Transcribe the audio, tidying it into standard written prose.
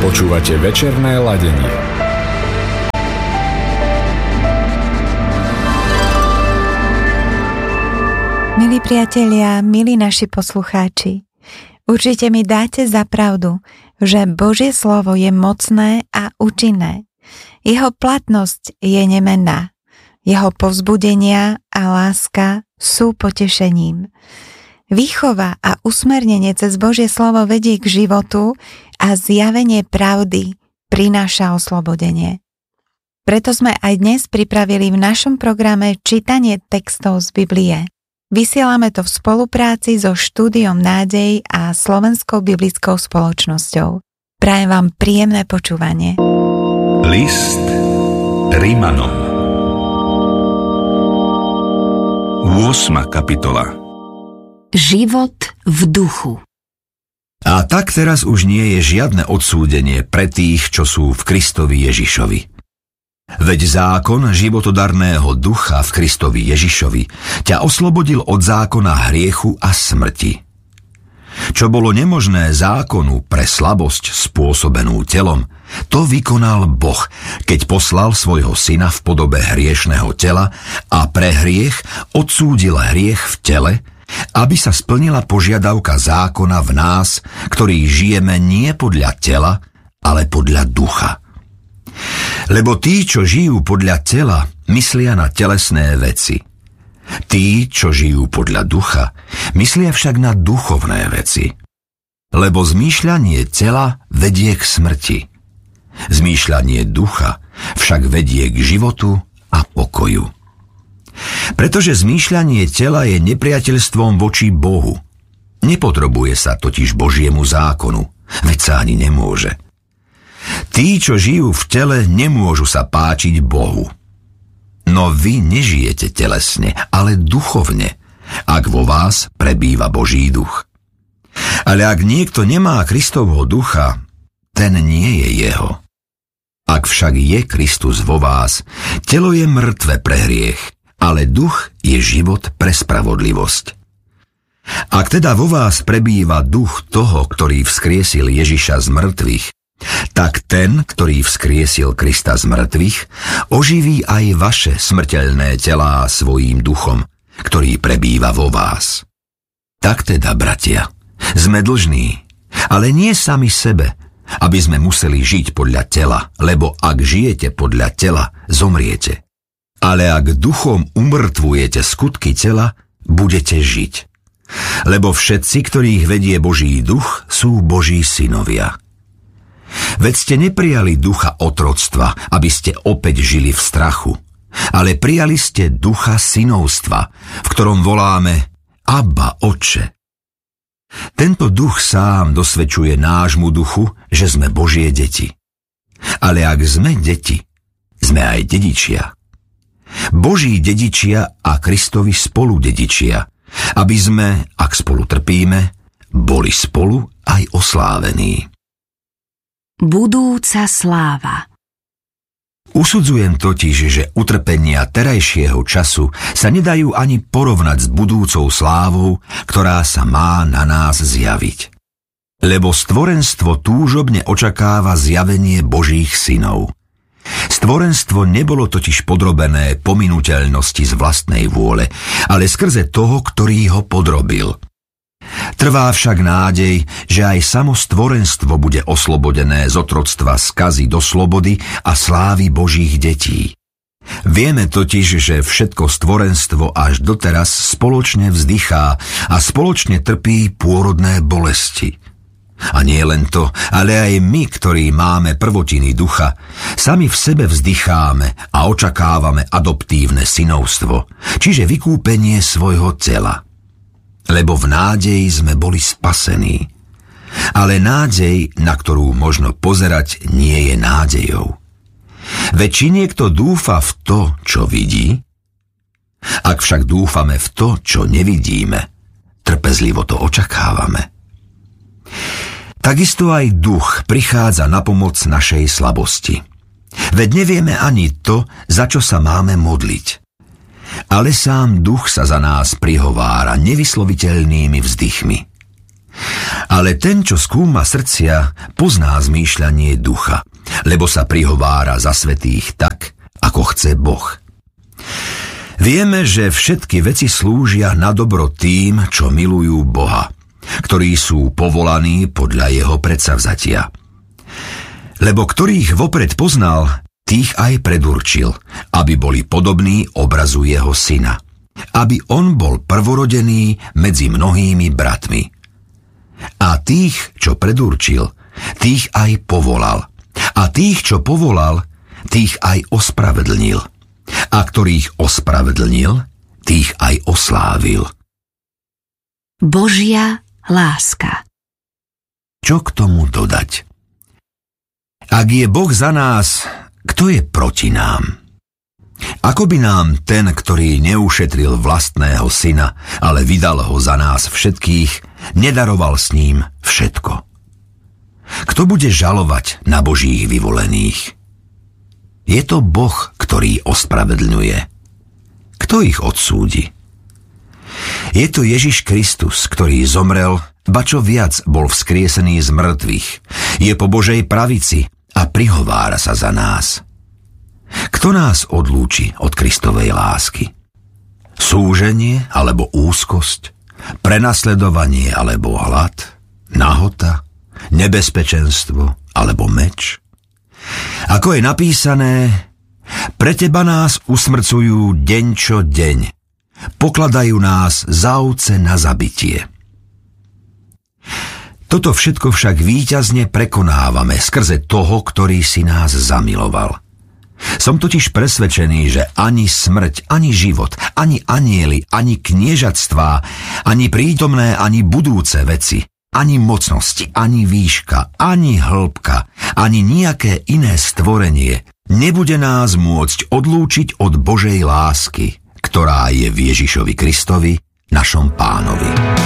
Počúvate večerné ladenie. Milí priatelia, milí naši poslucháči, určite mi dáte za pravdu, že Božie slovo je mocné a účinné. Jeho platnosť je nemenná. Jeho povzbudenia a láska sú potešením. Výchova a usmernenie cez Božie slovo vedie k životu a zjavenie pravdy prináša oslobodenie. Preto sme aj dnes pripravili v našom programe čítanie textov z Biblie. Vysielame to v spolupráci so Štúdiom Nádej a Slovenskou biblickou spoločnosťou. Prajem vám príjemné počúvanie. List Rimanom 8. kapitola. Život v duchu. A tak teraz už nie je žiadne odsúdenie pre tých, čo sú v Kristovi Ježišovi. Veď zákon životodarného ducha v Kristovi Ježišovi ťa oslobodil od zákona hriechu a smrti. Čo bolo nemožné zákonu pre slabosť spôsobenú telom, to vykonal Boh, keď poslal svojho syna v podobe hriešného tela a pre hriech odsúdil hriech v tele, aby sa splnila požiadavka zákona v nás, ktorí žijeme nie podľa tela, ale podľa ducha. Lebo tí, čo žijú podľa tela, myslia na telesné veci. Tí, čo žijú podľa ducha, myslia však na duchovné veci. Lebo zmýšľanie tela vedie k smrti. Zmýšľanie ducha však vedie k životu a pokoju. Pretože zmýšľanie tela je nepriateľstvom voči Bohu. Nepotrebuje sa totiž Božiemu zákonu, veď sa ani nemôže. Tí, čo žijú v tele, nemôžu sa páčiť Bohu. No vy nežijete telesne, ale duchovne, ak vo vás prebýva Boží duch. Ale ak niekto nemá Kristovho ducha, ten nie je jeho. Ak však je Kristus vo vás, telo je mŕtve pre hriech, ale duch je život pre spravodlivosť. Ak teda vo vás prebýva duch toho, ktorý vzkriesil Ježiša z mŕtvych, tak ten, ktorý vzkriesil Krista z mŕtvych, oživí aj vaše smrteľné telá svojím duchom, ktorý prebýva vo vás. Tak teda, bratia, sme dlžní, ale nie sami sebe, aby sme museli žiť podľa tela, lebo ak žijete podľa tela, zomriete. Ale ak duchom umrtvujete skutky tela, budete žiť. Lebo všetci, ktorých vedie Boží duch, sú Boží synovia. Veď ste neprijali ducha otroctva, aby ste opäť žili v strachu, ale prijali ste ducha synovstva, v ktorom voláme Abba, Otče. Tento duch sám dosvedčuje nášmu duchu, že sme Božie deti. Ale ak sme deti, sme aj dedičia. Boží dedičia a Kristovi spoludedičia, aby sme, ak spolu trpíme, boli spolu aj oslávení. Budúca sláva. Usudzujem totiž, že utrpenia terajšieho času sa nedajú ani porovnať s budúcou slávou, ktorá sa má na nás zjaviť. Lebo stvorenstvo túžobne očakáva zjavenie Božích synov. Stvorenstvo nebolo totiž podrobené pominuteľnosti z vlastnej vôle, ale skrze toho, ktorý ho podrobil. Trvá však nádej, že aj samo stvorenstvo bude oslobodené z otroctva skazy do slobody a slávy Božích detí. Vieme totiž, že všetko stvorenstvo až doteraz spoločne vzdychá a spoločne trpí pôrodné bolesti. A nie len to, ale aj my, ktorí máme prvotiny ducha, sami v sebe vzdycháme a očakávame adoptívne synovstvo, čiže vykúpenie svojho tela. Lebo v nádeji sme boli spasení. Ale nádej, na ktorú možno pozerať, nie je nádejou. Veď či niekto dúfa v to, čo vidí? Ak však dúfame v to, čo nevidíme, trpezlivo to očakávame. Takisto aj duch prichádza na pomoc našej slabosti. Veď nevieme ani to, za čo sa máme modliť. Ale sám duch sa za nás prihovára nevysloviteľnými vzdychmi. Ale ten, čo skúma srdcia, pozná zmýšľanie ducha, lebo sa prihovára za svätých tak, ako chce Boh. Vieme, že všetky veci slúžia na dobro tým, čo milujú Boha, ktorí sú povolaní podľa jeho predsavzatia. Lebo ktorých vopred poznal, tých aj predurčil, aby boli podobní obrazu jeho syna, aby on bol prvorodený medzi mnohými bratmi. A tých, čo predurčil, tých aj povolal. A tých, čo povolal, tých aj ospravedlnil. A ktorých ospravedlnil, tých aj oslávil. Božia láska. Čo k tomu dodať? Ak je Boh za nás, kto je proti nám? Ako by nám ten, ktorý neušetril vlastného syna, ale vydal ho za nás všetkých, nedaroval s ním všetko? Kto bude žalovať na Božích vyvolených? Je to Boh, ktorý ospravedlňuje. Kto ich odsúdi? Je to Ježiš Kristus, ktorý zomrel, ba čo viac bol vzkriesený z mŕtvych. Je po Božej pravici a prihovára sa za nás. Kto nás odlúči od Kristovej lásky? Súženie alebo úzkosť? Prenasledovanie alebo hlad? Nahota? Nebezpečenstvo alebo meč? Ako je napísané, pre teba nás usmrcujú deň čo deň. Pokladajú nás za ovce na zabitie. Toto všetko však víťazne prekonávame skrze toho, ktorý si nás zamiloval. Som totiž presvedčený, že ani smrť, ani život, ani anjeli, ani kniežatstvá, ani prítomné, ani budúce veci, ani mocnosti, ani výška, ani hĺbka, ani nejaké iné stvorenie nebude nás môcť odlúčiť od Božej lásky, ktorá je v Ježišovi Kristovi, našom Pánovi.